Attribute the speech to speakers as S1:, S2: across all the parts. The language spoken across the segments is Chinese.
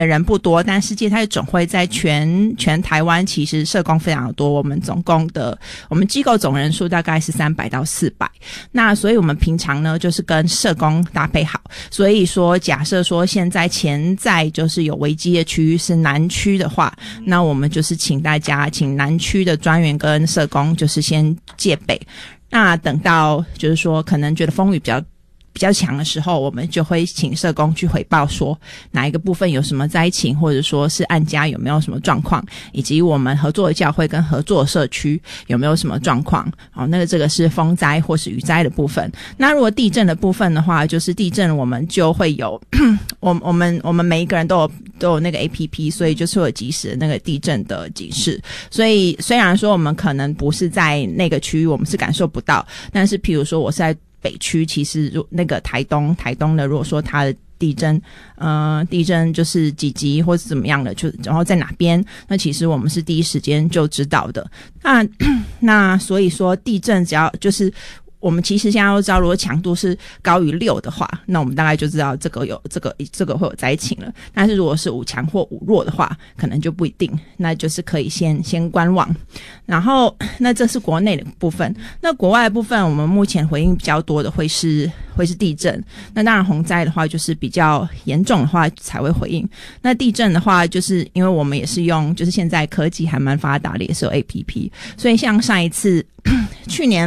S1: 人不多，但世界太总会在全台湾其实社工非常的多，我们机构总人数大概是300到400，那所以我们平常呢就是跟社工搭配好，所以说假设说现在潜在就是有危机的区域是南区的话，那我们就是请南区的专员跟社工就是先戒备，那等到就是说可能觉得风雨比较强的时候，我们就会请社工去回报说哪一个部分有什么灾情，或者说是案家有没有什么状况，以及我们合作的教会跟合作的社区有没有什么状况。这个是风灾或是雨灾的部分。那如果地震的部分的话，就是地震我们就会有我们每一个人都有那个 APP， 所以就是有即时的那个地震的警示。所以虽然说我们可能不是在那个区域，我们是感受不到，但是譬如说我是在北区，其实那个台东的，如果说它的地震就是几级或是怎么样的，然后在哪边，那其实我们是第一时间就知道的。那所以说地震只要就是我们其实现在都知道，如果强度是高于6的话，那我们大概就知道这个会有灾情了。但是如果是5强或5弱的话，可能就不一定，那就是可以先观望。然后那这是国内的部分，那国外的部分我们目前回应比较多的会是地震。那当然洪灾的话就是比较严重的话才会回应。那地震的话就是因为我们也是用就是现在科技还蛮发达的，也是有 APP， 所以像上一次去年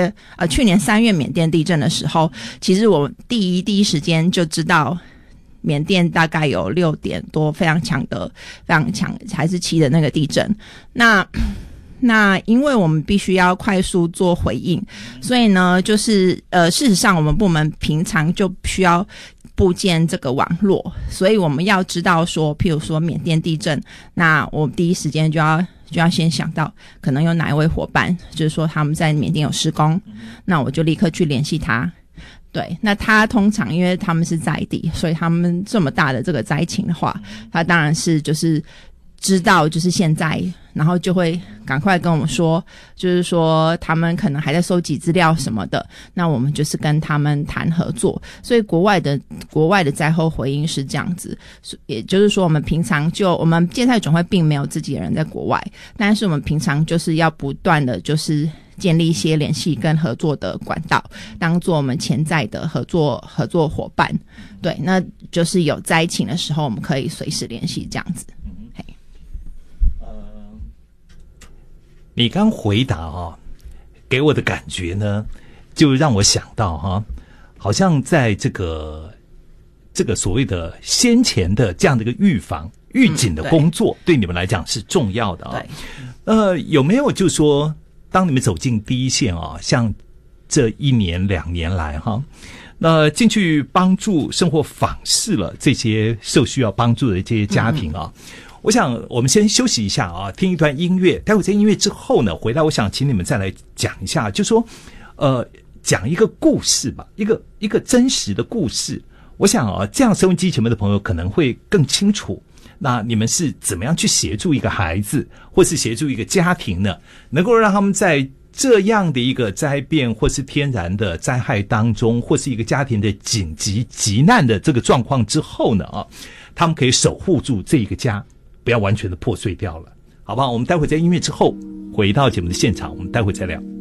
S1: 3月缅甸地震的时候，其实我第一时间就知道缅甸大概有6点多非常强还是7的那个地震。那因为我们必须要快速做回应，所以呢就是事实上我们部门平常就需要布建这个网络，所以我们要知道说譬如说缅甸地震，那我第一时间就要先想到可能有哪一位伙伴，就是说他们在缅甸有施工，那我就立刻去联系他。对，那他通常因为他们是在地，所以他们这么大的这个灾情的话，他当然是就是知道就是现在，然后就会赶快跟我们说，就是说他们可能还在收集资料什么的，那我们就是跟他们谈合作。所以国外的灾后回应是这样子，也就是说我们平常我们建材总会并没有自己的人在国外，但是我们平常就是要不断的就是建立一些联系跟合作的管道，当做我们潜在的合作伙伴。对，那就是有灾情的时候我们可以随时联系这样子。
S2: 你刚回答给我的感觉呢，就让我想到好像在这个所谓的先前的这样的一个预防预警的工作，对你们来讲是重要的对，有没有就是说，当你们走进第一线像这1年2年来那进去帮助生活访视了这些受需要帮助的这些家庭我想我们先休息一下听一段音乐，待会在音乐之后呢，回来我想请你们再来讲一下，就说讲一个故事吧，一个真实的故事。我想这样收音机前面的朋友可能会更清楚，那你们是怎么样去协助一个孩子，或是协助一个家庭呢，能够让他们在这样的一个灾变或是天然的灾害当中，或是一个家庭的紧急急难的这个状况之后呢他们可以守护住这一个家，不要完全的破碎掉了，好不好？我们待会在音乐之后回到节目的现场，我们待会再聊。